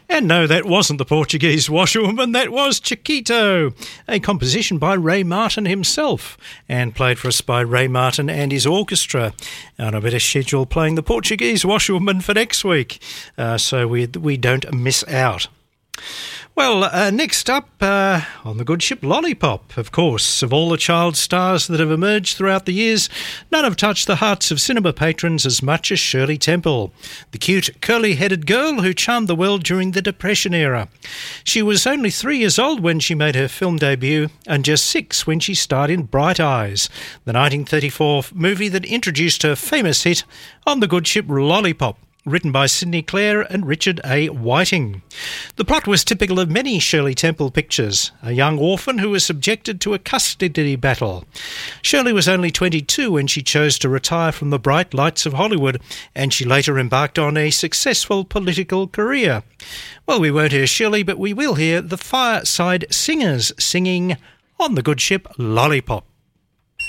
And no, that wasn't the Portuguese washerwoman, that was Chiquito, a composition by Ray Martin himself, and played for us by Ray Martin and his orchestra. And I better schedule playing the Portuguese washerwoman for next week, so we don't miss out. Well, next up on the good ship Lollipop, of course, of all the child stars that have emerged throughout the years, none have touched the hearts of cinema patrons as much as Shirley Temple, the cute curly-headed girl who charmed the world during the Depression era. She was only 3 years old when she made her film debut and just 6 when she starred in Bright Eyes, the 1934 movie that introduced her famous hit On the Good Ship Lollipop, written by Sidney Clare and Richard A. Whiting. The plot was typical of many Shirley Temple pictures, a young orphan who was subjected to a custody battle. Shirley was only 22 when she chose to retire from the bright lights of Hollywood, and she later embarked on a successful political career. Well, we won't hear Shirley, but we will hear the Fireside Singers singing On the Good Ship Lollipop.